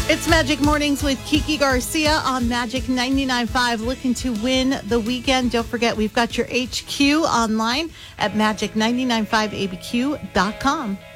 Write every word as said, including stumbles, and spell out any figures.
It's Magic Mornings with Kiki Garcia on Magic ninety-nine point five, looking to win the weekend. Don't forget, we've got your H Q online at magic nine nine five A B Q dot com.